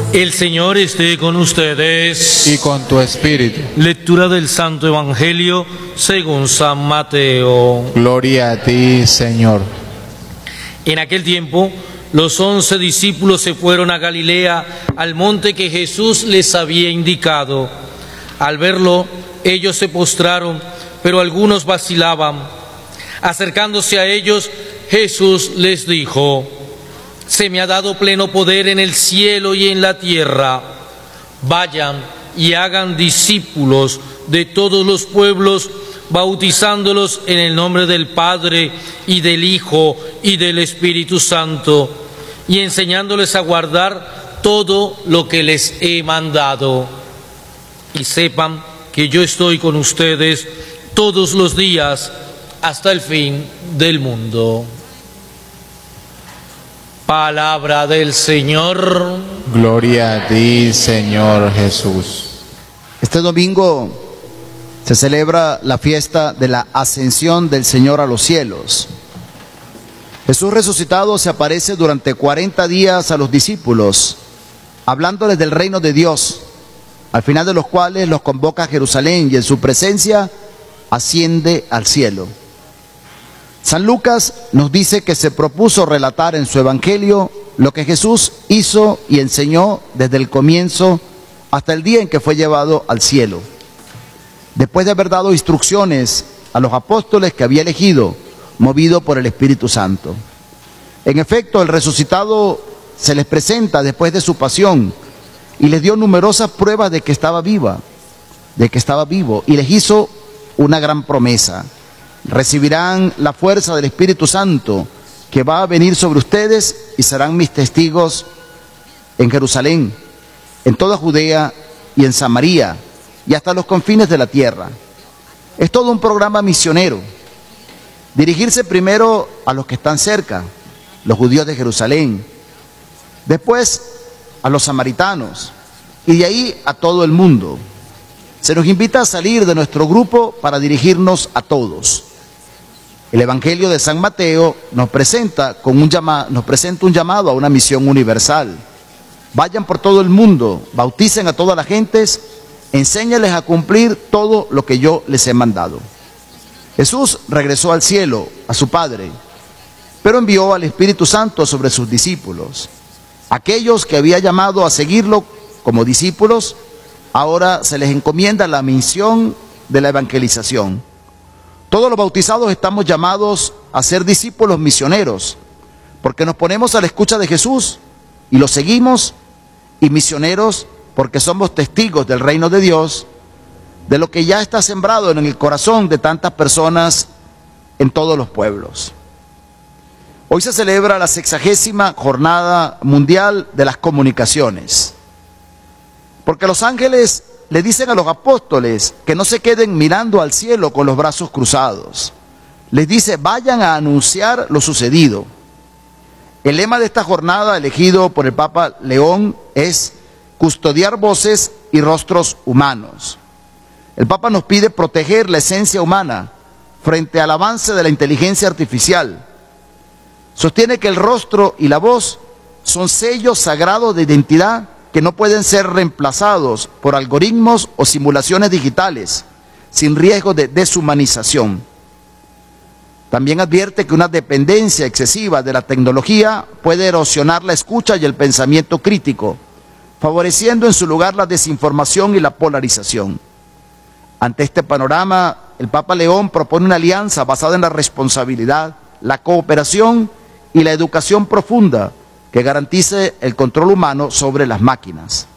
El Señor esté con ustedes. Y con tu espíritu. Lectura del Santo Evangelio según San Mateo. Gloria a ti, Señor. En aquel tiempo, los 11 discípulos se fueron a Galilea, al monte que Jesús les había indicado. Al verlo, ellos se postraron, pero algunos vacilaban. Acercándose a ellos, Jesús les dijo: se me ha dado pleno poder en el cielo y en la tierra. Vayan y hagan discípulos de todos los pueblos, bautizándolos en el nombre del Padre y del Hijo y del Espíritu Santo, y enseñándoles a guardar todo lo que les he mandado. Y sepan que yo estoy con ustedes todos los días hasta el fin del mundo. Palabra del Señor. Gloria a ti, Señor Jesús. Este domingo se celebra la fiesta de la ascensión del Señor a los cielos. Jesús resucitado se aparece durante 40 días a los discípulos, hablándoles del reino de Dios, al final de los cuales los convoca a Jerusalén y en su presencia asciende al cielo. San Lucas nos dice que se propuso relatar en su Evangelio lo que Jesús hizo y enseñó desde el comienzo hasta el día en que fue llevado al cielo. Después de haber dado instrucciones a los apóstoles que había elegido, movido por el Espíritu Santo. En efecto, el resucitado se les presenta después de su pasión y les dio numerosas pruebas de que estaba vivo, y les hizo una gran promesa: recibirán la fuerza del Espíritu Santo que va a venir sobre ustedes y serán mis testigos en Jerusalén, en toda Judea y en Samaria y hasta los confines de la tierra. Es todo un programa misionero. Dirigirse primero a los que están cerca, los judíos de Jerusalén, después a los samaritanos y de ahí a todo el mundo. Se nos invita a salir de nuestro grupo para dirigirnos a todos. El Evangelio de San Mateo nos presenta un llamado a una misión universal. Vayan por todo el mundo, bauticen a todas las gentes, enséñales a cumplir todo lo que yo les he mandado. Jesús regresó al cielo, a su Padre, pero envió al Espíritu Santo sobre sus discípulos. Aquellos que había llamado a seguirlo como discípulos, ahora se les encomienda la misión de la evangelización. Todos los bautizados estamos llamados a ser discípulos misioneros, porque nos ponemos a la escucha de Jesús y lo seguimos, y misioneros porque somos testigos del reino de Dios, de lo que ya está sembrado en el corazón de tantas personas en todos los pueblos. Hoy se celebra la 60ª Jornada Mundial de las Comunicaciones, porque los ángeles le dicen a los apóstoles que no se queden mirando al cielo con los brazos cruzados. Les dice: vayan a anunciar lo sucedido. El lema de esta jornada, elegido por el Papa León, es custodiar voces y rostros humanos. El Papa nos pide proteger la esencia humana frente al avance de la inteligencia artificial. Sostiene que el rostro y la voz son sellos sagrados de identidad que no pueden ser reemplazados por algoritmos o simulaciones digitales, sin riesgo de deshumanización. También advierte que una dependencia excesiva de la tecnología puede erosionar la escucha y el pensamiento crítico, favoreciendo en su lugar la desinformación y la polarización. Ante este panorama, el Papa León propone una alianza basada en la responsabilidad, la cooperación y la educación profunda que garantice el control humano sobre las máquinas.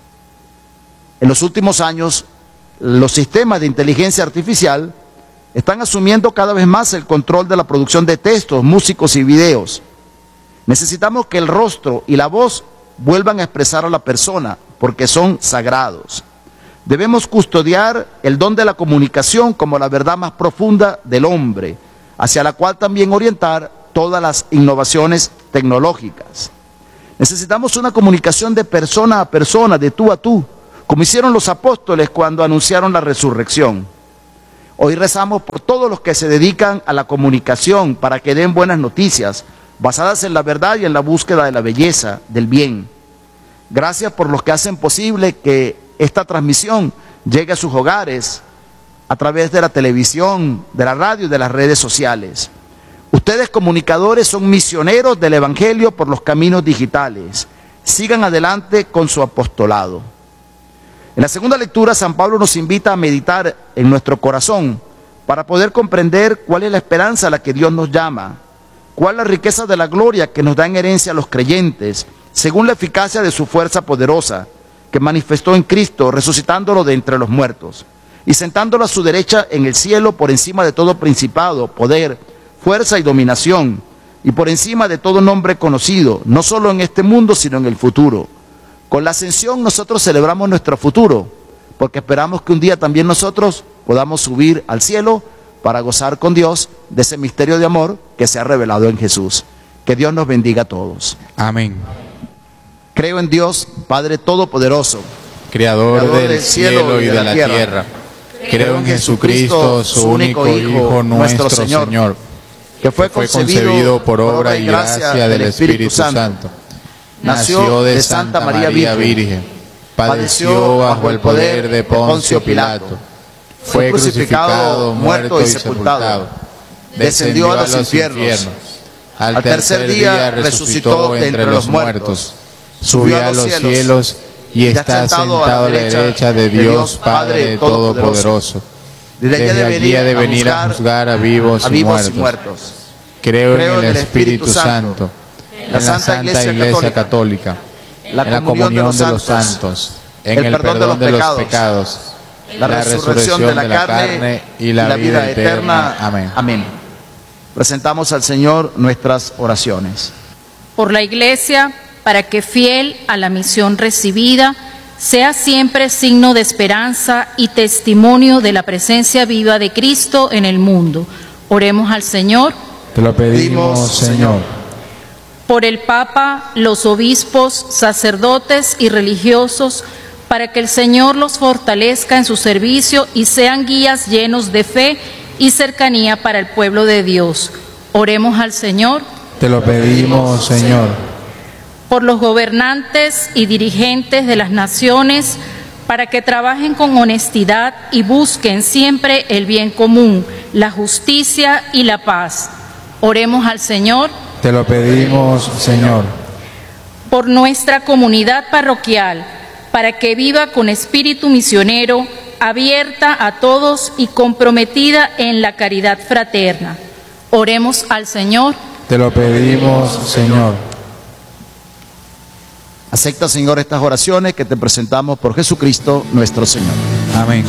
En los últimos años, los sistemas de inteligencia artificial están asumiendo cada vez más el control de la producción de textos, músicos y videos. Necesitamos que el rostro y la voz vuelvan a expresar a la persona, porque son sagrados. Debemos custodiar el don de la comunicación como la verdad más profunda del hombre, hacia la cual también orientar todas las innovaciones tecnológicas. Necesitamos una comunicación de persona a persona, de tú a tú, como hicieron los apóstoles cuando anunciaron la resurrección. Hoy rezamos por todos los que se dedican a la comunicación para que den buenas noticias, basadas en la verdad y en la búsqueda de la belleza, del bien. Gracias por los que hacen posible que esta transmisión llegue a sus hogares a través de la televisión, de la radio y de las redes sociales. Ustedes, comunicadores, son misioneros del Evangelio por los caminos digitales. Sigan adelante con su apostolado. En la segunda lectura, San Pablo nos invita a meditar en nuestro corazón para poder comprender cuál es la esperanza a la que Dios nos llama, cuál es la riqueza de la gloria que nos da en herencia a los creyentes, según la eficacia de su fuerza poderosa, que manifestó en Cristo, resucitándolo de entre los muertos, y sentándolo a su derecha en el cielo por encima de todo principado, poder, fuerza y dominación, y por encima de todo nombre conocido, no solo en este mundo, sino en el futuro. Con la ascensión nosotros celebramos nuestro futuro, porque esperamos que un día también nosotros podamos subir al cielo para gozar con Dios de ese misterio de amor que se ha revelado en Jesús. Que Dios nos bendiga a todos. Amén. Creo en Dios, Padre Todopoderoso, Creador del cielo y de la tierra. Creo en Jesucristo, su único Hijo, nuestro Señor, que fue concebido por obra y gracia del Espíritu Santo. Nació de Santa María Virgen, padeció bajo el poder de Poncio Pilato, fue crucificado, muerto y sepultado, descendió a los infiernos, al tercer día resucitó entre los muertos, subió a los cielos y está sentado a la derecha de Dios Padre Todopoderoso. Desde allí ha de venir a juzgar a vivos y muertos. Creo en el Espíritu Santo, en la Santa Iglesia Católica, en la comunión de los santos, en el perdón de los pecados, la resurrección de la carne y la vida eterna. Amén. Amén. Presentamos al Señor nuestras oraciones. Por la Iglesia, para que fiel a la misión recibida, sea siempre signo de esperanza y testimonio de la presencia viva de Cristo en el mundo. Oremos al Señor. Te lo pedimos, Señor. Por el Papa, los obispos, sacerdotes y religiosos, para que el Señor los fortalezca en su servicio y sean guías llenos de fe y cercanía para el pueblo de Dios. Oremos al Señor. Te lo pedimos, Señor. Por los gobernantes y dirigentes de las naciones, para que trabajen con honestidad y busquen siempre el bien común, la justicia y la paz. Oremos al Señor. Te lo pedimos, Señor. Por nuestra comunidad parroquial, para que viva con espíritu misionero, abierta a todos y comprometida en la caridad fraterna. Oremos al Señor. Te lo pedimos, Señor. Acepta, Señor, estas oraciones que te presentamos por Jesucristo nuestro Señor. Amén.